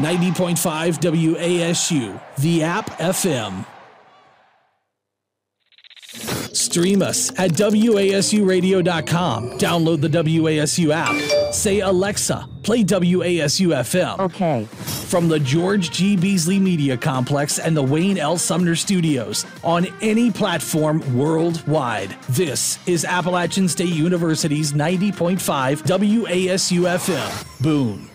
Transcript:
90.5 WASU, the app FM. Stream us at WASUradio.com. Download the WASU app. Say, Alexa, play WASU FM. Okay. From the George G. Beasley Media Complex and the Wayne L. Sumner Studios on any platform worldwide. This is Appalachian State University's 90.5 WASU FM. Boom.